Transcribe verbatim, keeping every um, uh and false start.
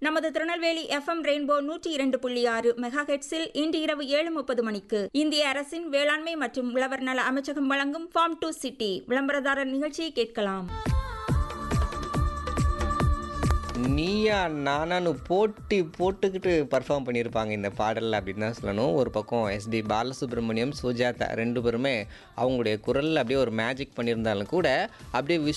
நமது Tirunelveli FM rainbow நூற்றி இரண்டு புள்ளி ஆறு மெகா ஹெட்ஸில் இன்று இரவு ஏழு முப்பது மணிக்கு இந்திய அரசின் வேளாண்மை மற்றும் உழவர் நல அமைச்சகம் வழங்கும் ஃபார்ம் டு சிட்டி விளம்பரதாரர் நிகழ்ச்சியை கேட்கலாம். நீயா நானானு போட்டி போட்டுக்கிட்டு பர்ஃபார்ம் பண்ணியிருப்பாங்க இந்த பாடலில் அப்படின்னு தான் சொல்லணும். ஒரு பக்கம் எஸ்பி பாலசுப்ரமணியம், சுஜாதா ரெண்டு பேருமே அவங்களுடைய குரலில் அப்படியே ஒரு மேஜிக் பண்ணியிருந்தாலும் கூட அப்படியே விஷ்